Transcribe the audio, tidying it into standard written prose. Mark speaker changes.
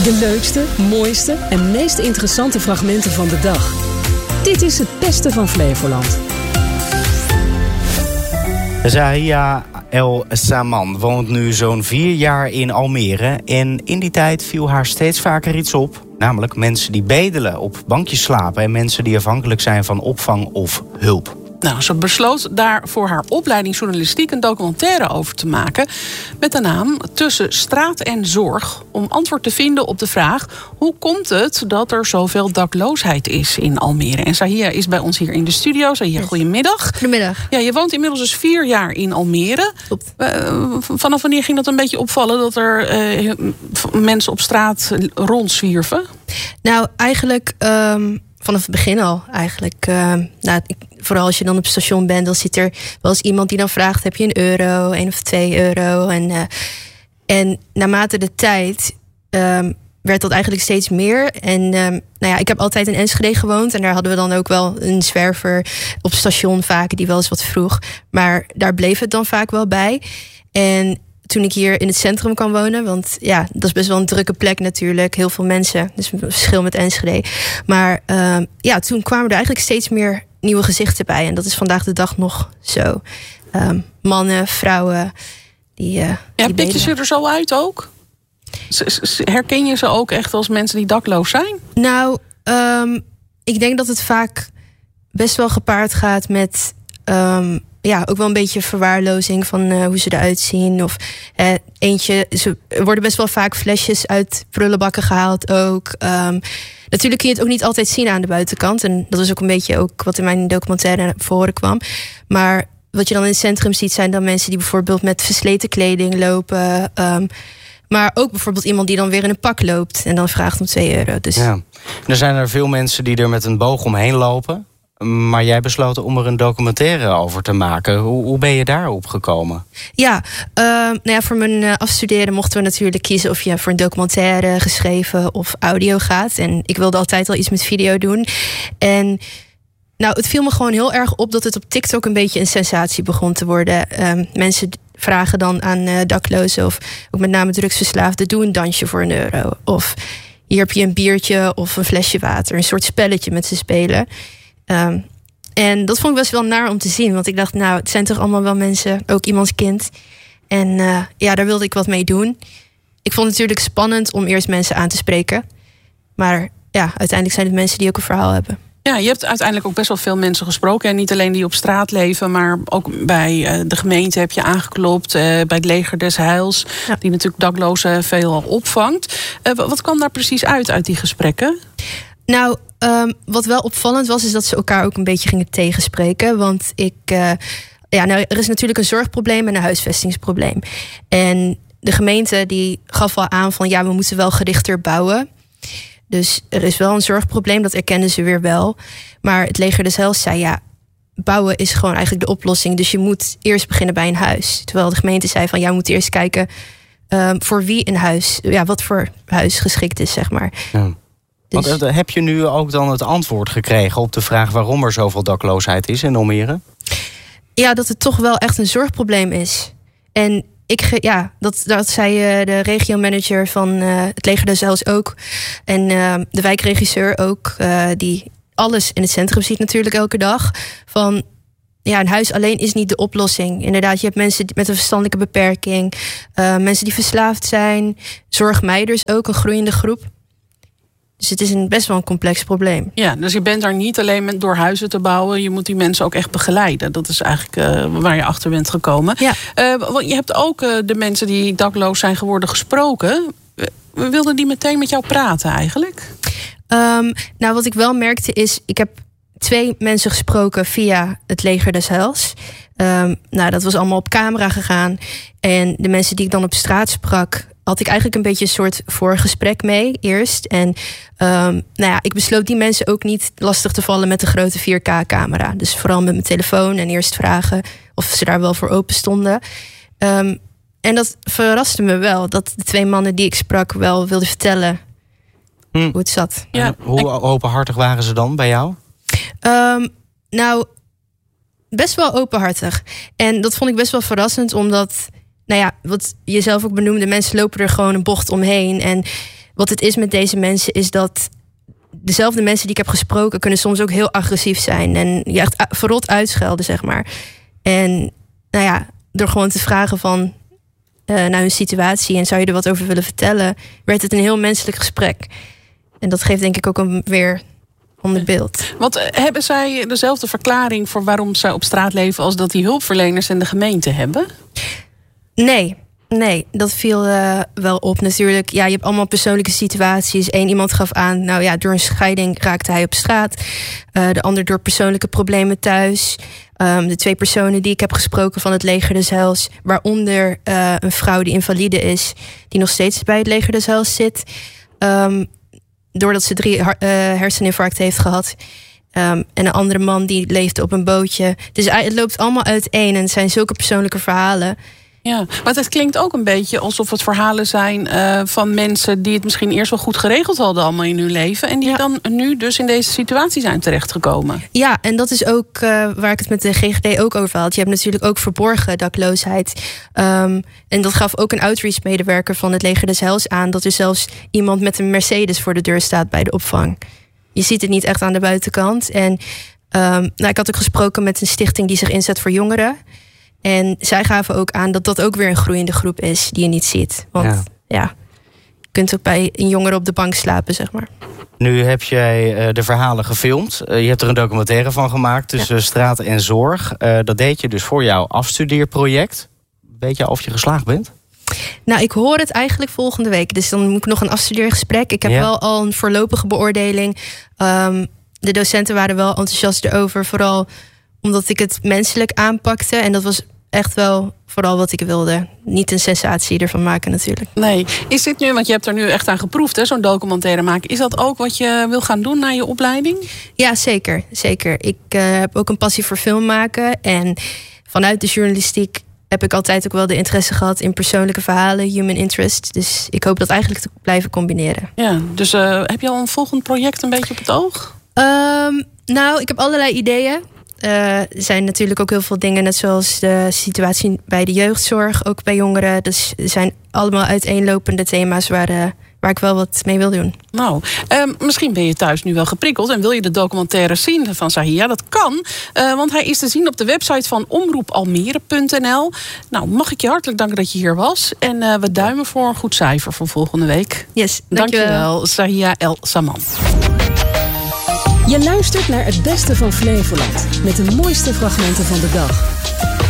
Speaker 1: De leukste, mooiste en meest interessante fragmenten van de dag. Dit is het beste van Flevoland.
Speaker 2: Zahia El Saman woont nu zo'n 4 jaar in Almere. En in die tijd viel haar steeds vaker iets op. Namelijk mensen die bedelen, op bankjes slapen en mensen die afhankelijk zijn van opvang of hulp.
Speaker 3: Nou, ze besloot daar voor haar opleiding journalistiek een documentaire over te maken met de naam Tussen Straat en Zorg, om antwoord te vinden op de vraag: hoe komt het dat er zoveel dakloosheid is in Almere? En Zahia is bij ons hier in de studio. Zahia, goedemiddag.
Speaker 4: Goedemiddag.
Speaker 3: Ja, je woont inmiddels dus 4 jaar in Almere.
Speaker 4: Klopt.
Speaker 3: Vanaf wanneer ging dat een beetje opvallen dat er mensen op straat rondzwierven?
Speaker 4: Nou, eigenlijk vanaf het begin al. Eigenlijk, vooral als je dan op het station bent, dan zit er wel eens iemand die dan vraagt: heb je €1, 1 of 2 euro? En naarmate de tijd werd dat eigenlijk steeds meer. En ik heb altijd in Enschede gewoond. En daar hadden we dan ook wel een zwerver op het station vaak die wel eens wat vroeg. Maar daar bleef het dan vaak wel bij. En toen ik hier in het centrum kwam wonen, want ja, dat is best wel een drukke plek natuurlijk. Heel veel mensen, dus een verschil met Enschede. Maar toen kwamen er eigenlijk steeds meer nieuwe gezichten bij. En dat is vandaag de dag nog zo. Mannen, vrouwen. Die
Speaker 3: pik je ze er zo uit ook? Herken je ze ook echt als mensen die dakloos zijn?
Speaker 4: Nou, ik denk dat het vaak best wel gepaard gaat met ook wel een beetje verwaarlozing van hoe ze eruit zien. Of er worden best wel vaak flesjes uit prullenbakken gehaald ook. Natuurlijk kun je het ook niet altijd zien aan de buitenkant. En dat is ook een beetje ook wat in mijn documentaire naar voren kwam. Maar wat je dan in het centrum ziet zijn dan mensen die bijvoorbeeld met versleten kleding lopen. Maar ook bijvoorbeeld iemand die dan weer in een pak loopt en dan vraagt om €2. Dus
Speaker 2: ja. Er zijn er veel mensen die er met een boog omheen lopen. Maar jij besloot om er een documentaire over te maken. Hoe ben je daarop gekomen?
Speaker 4: Ja, voor mijn afstuderen mochten we natuurlijk kiezen of je voor een documentaire geschreven of audio gaat. En ik wilde altijd al iets met video doen. En het viel me gewoon heel erg op dat het op TikTok een beetje een sensatie begon te worden. Mensen vragen dan aan daklozen of ook met name drugsverslaafden: doe een dansje voor €1. Of hier heb je een biertje of een flesje water. Een soort spelletje met ze spelen. En dat vond ik best wel naar om te zien. Want ik dacht, het zijn toch allemaal wel mensen, ook iemands kind. En daar wilde ik wat mee doen. Ik vond het natuurlijk spannend om eerst mensen aan te spreken. Maar uiteindelijk zijn het mensen die ook een verhaal hebben.
Speaker 3: Ja, je hebt uiteindelijk ook best wel veel mensen gesproken. En niet alleen die op straat leven, maar ook bij de gemeente heb je aangeklopt. Bij het Leger des Heils, die natuurlijk daklozen veelal opvangt. Wat kwam daar precies uit die gesprekken?
Speaker 4: Nou, wat wel opvallend was, is dat ze elkaar ook een beetje gingen tegenspreken. Want er is natuurlijk een zorgprobleem en een huisvestingsprobleem. En de gemeente die gaf al aan van we moeten wel gerichter bouwen. Dus er is wel een zorgprobleem, dat erkennen ze weer wel. Maar het Leger des Heils zei bouwen is gewoon eigenlijk de oplossing. Dus je moet eerst beginnen bij een huis. Terwijl de gemeente zei van je moet eerst kijken voor wie een huis, wat voor huis geschikt is, zeg maar.
Speaker 2: Ja. Want heb je nu ook dan het antwoord gekregen op de vraag waarom er zoveel dakloosheid is in Almere?
Speaker 4: Ja, dat het toch wel echt een zorgprobleem is. En dat zei de regiomanager van het Leger des Heils ook. En de wijkregisseur ook, die alles in het centrum ziet natuurlijk elke dag. Van een huis alleen is niet de oplossing. Inderdaad, je hebt mensen met een verstandelijke beperking. Mensen die verslaafd zijn. Zorgmeiders ook, een groeiende groep. Dus het is best wel een complex probleem.
Speaker 3: Ja, dus je bent daar niet alleen door huizen te bouwen. Je moet die mensen ook echt begeleiden. Dat is eigenlijk waar je achter bent gekomen. Ja. Je hebt ook de mensen die dakloos zijn geworden gesproken. Wilden die meteen met jou praten eigenlijk?
Speaker 4: Wat ik wel merkte is, ik heb 2 mensen gesproken via het Leger des Heils. Dat was allemaal op camera gegaan. En de mensen die ik dan op straat sprak, had ik eigenlijk een beetje een soort voorgesprek mee eerst. En ik besloot die mensen ook niet lastig te vallen met de grote 4K-camera. Dus vooral met mijn telefoon en eerst vragen of ze daar wel voor open stonden. En dat verraste me wel, dat de 2 mannen die ik sprak wel wilden vertellen hoe het zat.
Speaker 2: Ja. Hoe openhartig waren ze dan bij jou?
Speaker 4: Best wel openhartig. En dat vond ik best wel verrassend, omdat wat je zelf ook benoemde, mensen lopen er gewoon een bocht omheen. En wat het is met deze mensen is dat dezelfde mensen die ik heb gesproken kunnen soms ook heel agressief zijn. En je echt verrot uitschelden, zeg maar. En nou ja, door gewoon te vragen van naar hun situatie en zou je er wat over willen vertellen, werd het een heel menselijk gesprek. En dat geeft denk ik ook een weer ander beeld.
Speaker 3: Want hebben zij dezelfde verklaring voor waarom zij op straat leven als dat die hulpverleners en de gemeente hebben?
Speaker 4: Nee, dat viel wel op natuurlijk. Ja, je hebt allemaal persoonlijke situaties. Eén iemand gaf aan, nou ja, door een scheiding raakte hij op straat. De ander door persoonlijke problemen thuis. De 2 personen die ik heb gesproken van het Leger des Heils, waaronder een vrouw die invalide is, die nog steeds bij het Leger des Heils zit. Doordat ze 3 herseninfarct heeft gehad. En een andere man die leefde op een bootje. Dus het loopt allemaal uiteen en het zijn zulke persoonlijke verhalen.
Speaker 3: Ja, maar het klinkt ook een beetje alsof het verhalen zijn van mensen die het misschien eerst wel goed geregeld hadden allemaal in hun leven. En die dan nu dus in deze situatie zijn terechtgekomen.
Speaker 4: Ja, en dat is ook waar ik het met de GGD ook over had. Je hebt natuurlijk ook verborgen dakloosheid. En dat gaf ook een outreach-medewerker van het Leger des Heils aan, dat er zelfs iemand met een Mercedes voor de deur staat bij de opvang. Je ziet het niet echt aan de buitenkant. En ik had ook gesproken met een stichting die zich inzet voor jongeren. En zij gaven ook aan dat dat ook weer een groeiende groep is die je niet ziet. Want je kunt ook bij een jongere op de bank slapen, zeg maar.
Speaker 2: Nu heb jij de verhalen gefilmd. Je hebt er een documentaire van gemaakt tussen straat en zorg. Dat deed je dus voor jouw afstudeerproject. Weet je of je geslaagd bent?
Speaker 4: Nou, ik hoor het eigenlijk volgende week. Dus dan moet ik nog een afstudeergesprek. Ik heb wel al een voorlopige beoordeling. De docenten waren wel enthousiast erover. Vooral omdat ik het menselijk aanpakte. En dat was echt wel vooral wat ik wilde. Niet een sensatie ervan maken natuurlijk.
Speaker 3: Nee. Is dit nu, want je hebt er nu echt aan geproefd, hè, zo'n documentaire maken. Is dat ook wat je wil gaan doen na je opleiding?
Speaker 4: Ja, zeker. Ik heb ook een passie voor film maken. En vanuit de journalistiek heb ik altijd ook wel de interesse gehad in persoonlijke verhalen, human interest. Dus ik hoop dat eigenlijk te blijven combineren. Ja,
Speaker 3: dus heb je al een volgend project een beetje op het oog?
Speaker 4: Nou, ik heb allerlei ideeën. Er zijn natuurlijk ook heel veel dingen, net zoals de situatie bij de jeugdzorg, ook bij jongeren. Dus er zijn allemaal uiteenlopende thema's waar ik wel wat mee wil doen.
Speaker 3: Nou, misschien ben je thuis nu wel geprikkeld en wil je de documentaire zien van Zahia. Dat kan, want hij is te zien op de website van omroepalmere.nl. Nou, mag ik je hartelijk danken dat je hier was. En we duimen voor een goed cijfer voor volgende week.
Speaker 4: Yes,
Speaker 3: dankjewel. Zahia El Saman.
Speaker 1: Je luistert naar het beste van Flevoland met de mooiste fragmenten van de dag.